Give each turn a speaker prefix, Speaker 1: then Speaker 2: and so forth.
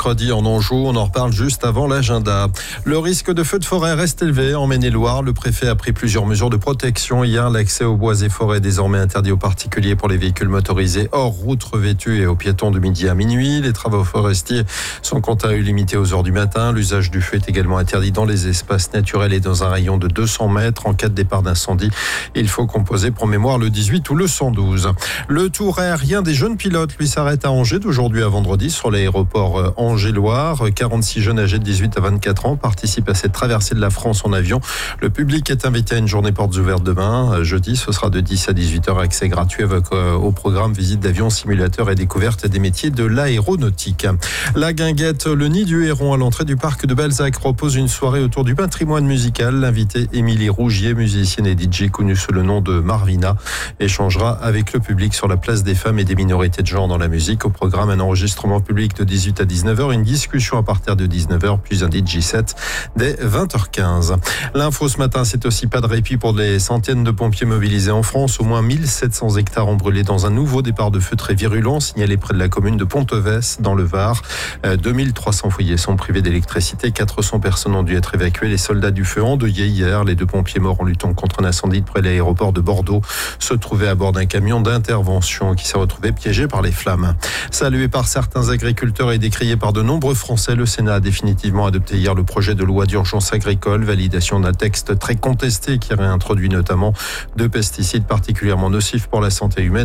Speaker 1: mercredi en Anjou. On en reparle juste avant l'agenda. Le risque de feu de forêt reste élevé en Maine-et-Loire. Le préfet a pris plusieurs mesures de protection. Hier, l'accès aux bois et forêts est désormais interdit aux particuliers pour les véhicules motorisés hors route revêtus et aux piétons de midi à minuit. Les travaux forestiers sont quant à eux limités aux heures du matin. L'usage du feu est également interdit dans les espaces naturels et dans un rayon de 200 mètres. En cas de départ d'incendie, il faut composer pour mémoire le 18 ou le 112. Le tour aérien des jeunes pilotes, lui, s'arrête à Angers d'aujourd'hui à vendredi sur l'aéroport Angers-Loire. 46 jeunes âgés de 18 à 24 ans participent à cette traversée de la France en avion. Le public est invité à une journée portes ouvertes demain. Jeudi, ce sera de 10 à 18h. Accès gratuit avec au programme visite d'avions, simulateurs et découverte des métiers de l'aéronautique. La Guinguette, le nid du héron à l'entrée du parc de Balzac, propose une soirée autour du patrimoine musical. L'invitée Émilie Rougier, musicienne et DJ connue sous le nom de Marvina, échangera avec le public sur la place des femmes et des minorités de genre dans la musique. Au programme, un enregistrement public de 18 à 19h, une discussion à partir de 19h, puis un DJ set dès 20h15. L'info ce matin, c'est aussi pas de répit pour les centaines de pompiers mobilisés en France. Au moins 1700 hectares ont brûlé dans un nouveau départ de feu très virulent signalé près de la commune de Ponteves dans le Var. 2300 foyers sont privés d'électricité. 400 personnes ont dû être évacuées. Les soldats du feu endeuillés hier. Les 2 pompiers morts en luttant contre un incendie près de l'aéroport de Bordeaux se trouvaient à bord d'un camion d'intervention qui s'est retrouvé piégé par les flammes. Salué par certains agriculteurs et décrié par de nombreux Français, le Sénat a définitivement adopté hier le projet de loi d'urgence agricole. Validation d'un texte très contesté qui réintroduit notamment 2 pesticides particulièrement nocifs pour la santé humaine.